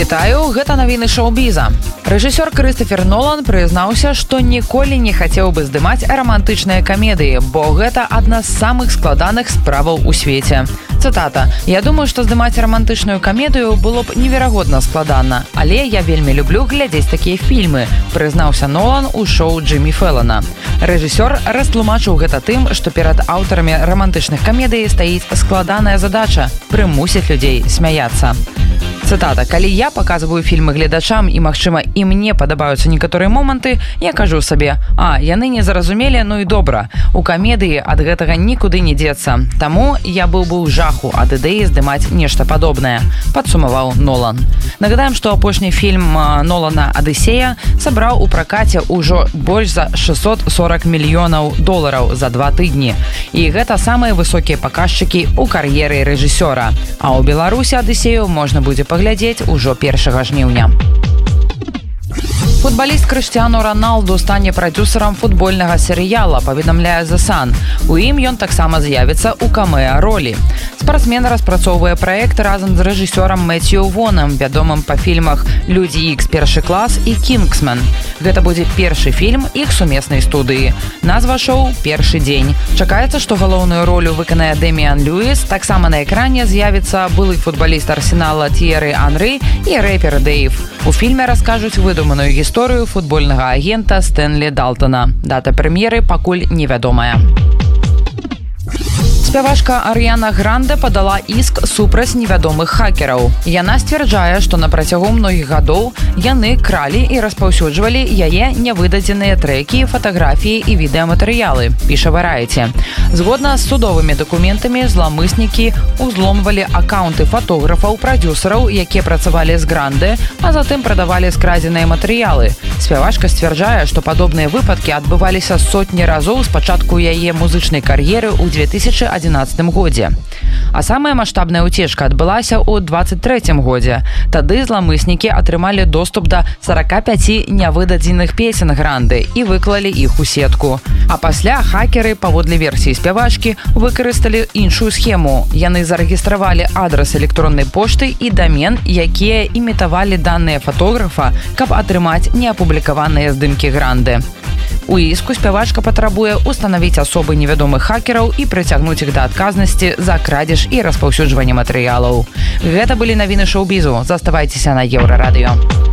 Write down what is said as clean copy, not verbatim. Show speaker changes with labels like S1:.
S1: Вітаю, гэта навіны шоу-біза. Рэжысёр Крыстафер Нолан прызнаўся, што ніколі не хацеў бы здымаць рамантычныя камедыі, бо гэта адна з самых складаных справаў у свеце. Цытата: «Я думаю, што здымаць рамантычную камедыю было б неверагодна складана, але я вельмі люблю глядзець такія фільмы», прызнаўся Нолан у шоу Джиммі Фэллона. Рэжысёр растлумачыў гэта тым, што перад аўтарамі рамантычных камедый стаіць складаная задача – прымусіць людзей смяяцца. Цытата: «Калі я паказваю фільмы гледачам і, магчыма, і мне падабаюцца некаторыя моманты, я кажу сабе: яны не зразумелі, ну і добра. У камедыі ад гэтага нікуды не дзецца. Таму я быў бы ў жаху ад ідэі здымаць нешта падобнае», падсумаваў Нолан. Нагадаем, што апошні фільм Нолана «Адысея» сабраў у пракаце ўжо больш за $640 мільёнаў за 2 тыдні. І гэта самыя высокія паказчыкі ў кар'еры рэжысёра. А ў Беларусі «Адысею» можна будзе паглядзець ужо 1 жніўня. Футбаліст Крыштиану Роналду стане прадзюсарам футбольнага серыяла, паведамляе The Sun. У ім ён таксама з'явіцца ў камеа-ролі. Спартсмен распрацоўвае праект разам з рэжысёрам Мэцью Вонам, вядомым па фільмах «Людзі Ікс. Першы клас» і «Кінгсмен». Гэта будзе першы фільм іх сумеснай студыі. Назва шоу «Першы дзень». Чакаецца, што галоўную ролю выканае Дэміан Льюіс. Таксама на экране з'явіцца былы футбаліст Арсенала Т'еры Анры і рэпер Дэйв. У фільме раскажуць выдуманую гісторыю футбольнага агента Стэнлі Далтона. Дата прэм'еры пакуль невядомая. Спявачка Ар'яна Гранде падала іск супраць невядомых хакераў. Яна сцвярджае, што на працягу многіх гадоў яны кралі і распаўсюджвалі яе нявыдадзеныя трэкі, фатаграфіі і відэаматэрыялы, піша Variety. Згодна з судовымі дакументамі, зламыснікі ўзломвалі акаунты фатографаў, прадзюсараў, якія працавалі з Гранде, а затым прадавалі скрадзеныя матэрыялы. Спявачка сцвярджае, што падобныя выпадкі адбываліся сотні разоў з пачатку яе музычнай кар'еры ў 2011 годзе. А самая маштабная ўцечка адбылася ў 2023 годзе. Тады зламыснікі атрымалі доступ да 45 нявыдадзеных песен Гранды і выклалі іх у сетку. А пасля хакеры, паводле версіі спявачкі, выкарысталі іншую схему. Яны зарэгістравалі адрас электроннай пошты і дамен, якія імітавалі даныя фатографа, каб атрымаць неапублікаваныя здымкі Гранды. У іску спявачка патрабуе устанавіць асобы невядомых хакераў і прыцягнуць іх да адказнасці за крадзеж і распаўсюджванне матэрыялаў. Гэта былі навіны шоу-бізу. Заставайцеся на Еўрарадыё.